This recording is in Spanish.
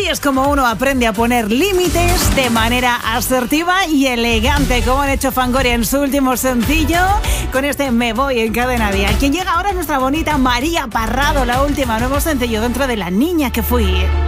Así es como uno aprende a poner límites de manera asertiva y elegante, como han hecho Fangoria en su último sencillo, con este Me Voy en Cadena Dial. Quien llega ahora es nuestra bonita María Parrado, la última, nuevo sencillo dentro de La Niña que Fui.